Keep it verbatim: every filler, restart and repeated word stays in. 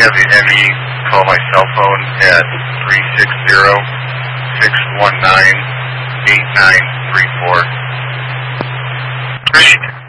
have the M E call my cell phone at three six zero, six one nine, eight nine three four. Great.